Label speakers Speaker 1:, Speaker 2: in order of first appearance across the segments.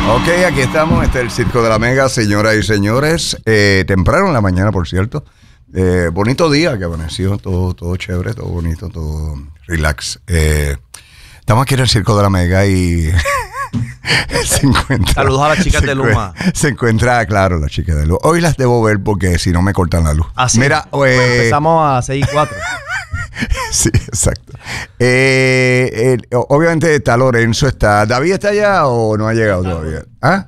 Speaker 1: Ok, aquí estamos, este es el Circo de la Mega, señoras y señores. Temprano en la mañana, por cierto. Bonito día que amaneció, todo chévere, todo bonito, todo relax. Estamos aquí en el Circo de la Mega y se encuentra...
Speaker 2: Saludos a las chicas de Luma.
Speaker 1: Se encuentra, claro, las chicas de Luma. Hoy las debo ver porque si no me cortan la luz.
Speaker 2: Así.
Speaker 1: Mira,
Speaker 2: empezamos a 6:04.
Speaker 1: Sí, exacto. Obviamente está Lorenzo, está... ¿David está allá o no ha llegado todavía? ¿Ah?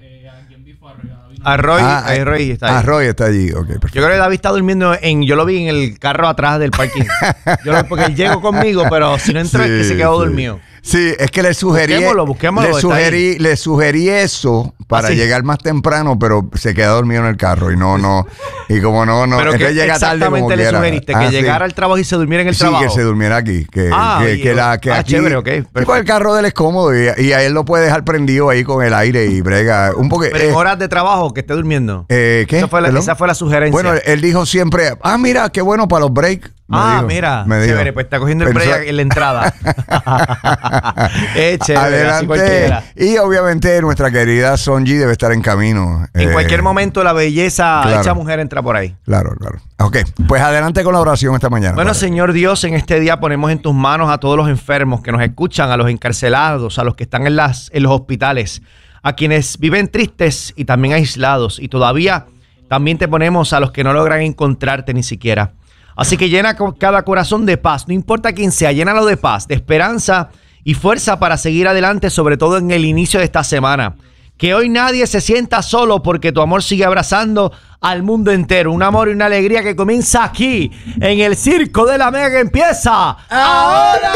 Speaker 2: Roy está ahí.
Speaker 1: Roy está allí, ok, perfecto.
Speaker 2: Yo creo que David está durmiendo yo lo vi en el carro atrás del parking. Porque él llegó conmigo, pero si no entró es que se quedó dormido.
Speaker 1: Sí, es que le sugerí.
Speaker 2: Busquémoslo,
Speaker 1: le sugerí eso para llegar más temprano, pero se quedó dormido en el carro y no. Y como no.
Speaker 2: Pero que
Speaker 1: llega tarde como
Speaker 2: exactamente le
Speaker 1: quiera.
Speaker 2: sugeriste que llegara al trabajo y se durmiera en el trabajo.
Speaker 1: Sí, que se durmiera aquí. Aquí.
Speaker 2: Chévere, ok.
Speaker 1: Pues el carro de él es cómodo y a él lo puede dejar prendido ahí con el aire y brega.
Speaker 2: Pero en horas de trabajo que esté durmiendo.
Speaker 1: ¿Qué?
Speaker 2: Esa fue la sugerencia.
Speaker 1: Bueno, él dijo siempre, mira, qué bueno para los breaks.
Speaker 2: Mira, chévere, pues está cogiendo el break en la entrada. Chévere,
Speaker 1: adelante. Y obviamente nuestra querida Sonji debe estar en camino.
Speaker 2: En cualquier momento la belleza hecha mujer entra por ahí.
Speaker 1: Claro. Ok, pues adelante con la oración esta mañana.
Speaker 2: Bueno, Señor Dios, en este día ponemos en tus manos a todos los enfermos que nos escuchan, a los encarcelados, a los que están en los hospitales, a quienes viven tristes y también aislados. Y todavía también te ponemos a los que no logran encontrarte ni siquiera. Así que llena cada corazón de paz, no importa quién sea, llénalo de paz, de esperanza y fuerza para seguir adelante, sobre todo en el inicio de esta semana. Que hoy nadie se sienta solo porque tu amor sigue abrazando al mundo entero. Un amor y una alegría que comienza aquí, en el Circo de la Mega, que empieza ahora.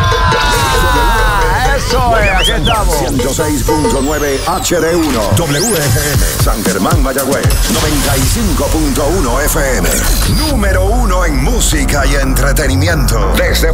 Speaker 1: Eso es, aquí estamos.
Speaker 3: 106.9 HD1 WFM San Germán, Mayagüez. 95.1 FM. Número 1 en música y entretenimiento. Desde